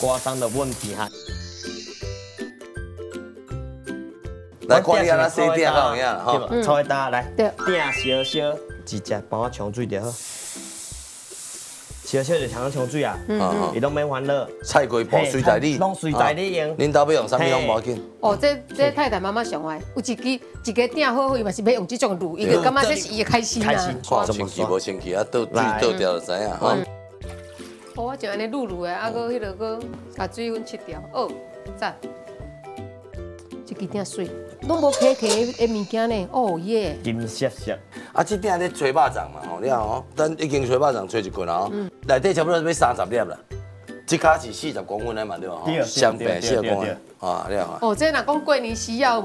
刮伤的问题哈。 来看你安那洗鼎较有影啦吼。 抽一打来， 对鼎烧烧，一只帮我冲水就好。烧烧就通冲水啊，伊拢免烦恼。 菜龟煲水在你， 拢水在你用。 恁兜要用啥物拢无要紧。 哦，这太太妈妈上坏，有一个鼎好，伊嘛是要用这种卤，伊就感觉这是伊的开心啊。 看清气无清气啊，倒水倒掉就知影吼。 哦，我就安尼卤卤的，啊，搁迄个搁把水分切掉，哦，赞。这支鼎水，拢无开的物件呢，哦耶！ 金色色。 啊，这鼎咧吹肉粽嘛吼，你看吼，等已经吹肉粽吹一棍啊吼，内底差不多要30粒啦。这卡是40公分的嘛对吧？吼，双倍40公分，啊，你看。 哦，这若讲过年需要。